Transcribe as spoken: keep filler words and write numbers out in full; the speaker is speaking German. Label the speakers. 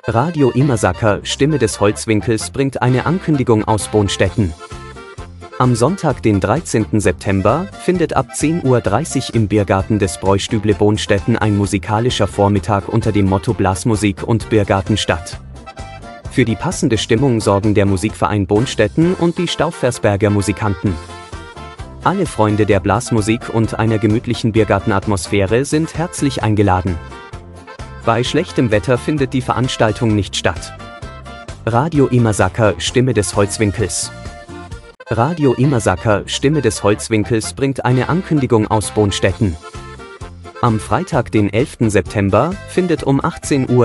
Speaker 1: Radio Immersacker, Stimme des Holzwinkels bringt eine Ankündigung aus Bonstetten. Am Sonntag, den dreizehnten September, findet ab zehn Uhr dreißig im Biergarten des Bräustüble Bonstetten ein musikalischer Vormittag unter dem Motto Blasmusik und Biergarten statt. Für die passende Stimmung sorgen der Musikverein Bonstetten und die Stauffersberger Musikanten. Alle Freunde der Blasmusik und einer gemütlichen Biergartenatmosphäre sind herzlich eingeladen. Bei schlechtem Wetter findet die Veranstaltung nicht statt. Radio Immersacker, Stimme des Holzwinkels. Radio Immersacker, Stimme des Holzwinkels bringt eine Ankündigung aus Bonstetten. Am Freitag, den elften September, findet um achtzehn Uhr